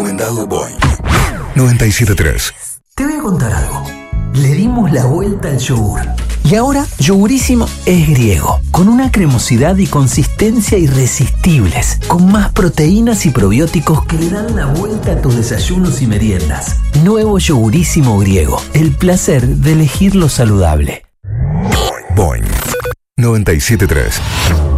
Recomendado Boing 97.3. Te voy a contar algo. Le dimos la vuelta al yogur. Y ahora Yogurísimo es griego, con una cremosidad y consistencia irresistibles, con más proteínas y probióticos que le dan la vuelta a tus desayunos y meriendas. Nuevo Yogurísimo griego, el placer de elegir lo saludable. Boing 97.3.